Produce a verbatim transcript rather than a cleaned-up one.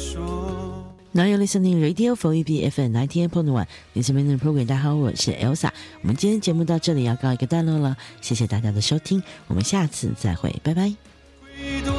说。 Now you're listening Radio for E B F M ninety-eight point one. 你身边的 program， 大家好，我是 Elsa。我们今天节目到这里要告一个段落了，谢谢大家的收听，我们下次再会，拜拜。